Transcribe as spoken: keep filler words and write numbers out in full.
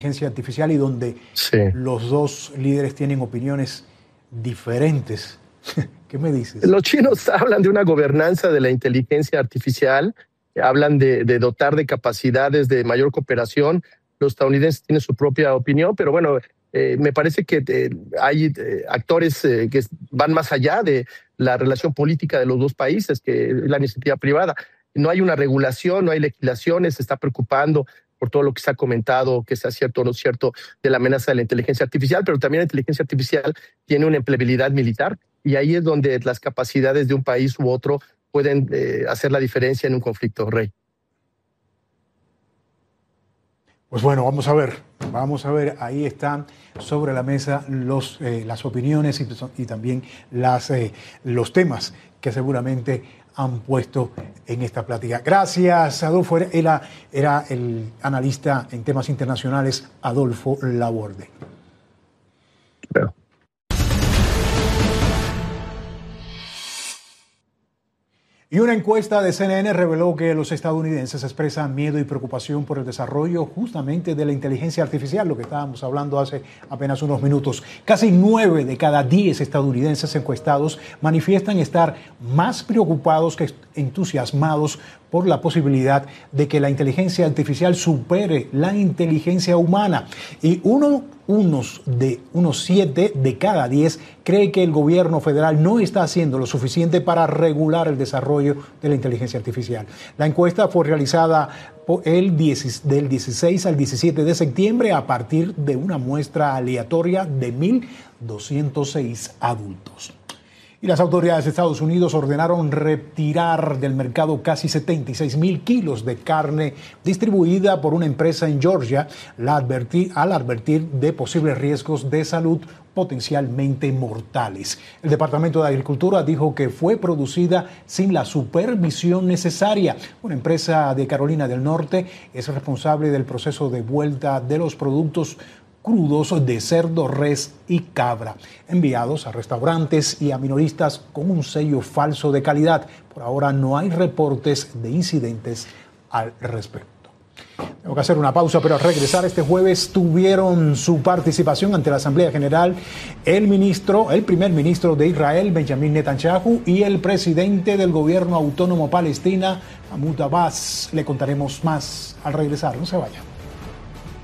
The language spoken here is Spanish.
inteligencia artificial y donde sí. los dos líderes tienen opiniones diferentes. ¿Qué me dices? Los chinos hablan de una gobernanza de la inteligencia artificial, hablan de, de dotar de capacidades de mayor cooperación. Los estadounidenses tienen su propia opinión, pero bueno, eh, me parece que eh, hay eh, actores eh, que van más allá de la relación política de los dos países, que la iniciativa privada. No hay una regulación, no hay legislaciones, se está preocupando por todo lo que se ha comentado, que sea cierto o no cierto, de la amenaza de la inteligencia artificial, pero también la inteligencia artificial tiene una empleabilidad militar y ahí es donde las capacidades de un país u otro pueden eh, hacer la diferencia en un conflicto, Rey. Pues bueno, vamos a ver, vamos a ver, ahí están sobre la mesa los, eh, las opiniones y, y también las, eh, los temas que seguramente han puesto en esta plática. Gracias, Adolfo. Era, era el analista en temas internacionales, Adolfo Laborde. Claro. Y una encuesta de C N N reveló que los estadounidenses expresan miedo y preocupación por el desarrollo justamente de la inteligencia artificial, lo que estábamos hablando hace apenas unos minutos. Casi nueve de cada diez estadounidenses encuestados manifiestan estar más preocupados que entusiasmados por la posibilidad de que la inteligencia artificial supere la inteligencia humana. Y uno, unos, de, unos siete de cada diez cree que el gobierno federal no está haciendo lo suficiente para regular el desarrollo de la inteligencia artificial. La encuesta fue realizada el diez, del dieciséis al diecisiete de septiembre a partir de una muestra aleatoria de mil doscientos seis adultos. Y las autoridades de Estados Unidos ordenaron retirar del mercado casi setenta y seis mil kilos de carne distribuida por una empresa en Georgia la advertir, al advertir de posibles riesgos de salud potencialmente mortales. El Departamento de Agricultura dijo que fue producida sin la supervisión necesaria. Una empresa de Carolina del Norte es responsable del proceso de vuelta de los productos crudos de cerdo, res y cabra, enviados a restaurantes y a minoristas con un sello falso de calidad. Por ahora no hay reportes de incidentes al respecto. Tengo que hacer una pausa, pero al regresar este jueves tuvieron su participación ante la Asamblea General el ministro, el primer ministro de Israel, Benjamin Netanyahu, y el presidente del gobierno autónomo palestina, Mahmoud Abbas. Le contaremos más al regresar, no se vayan.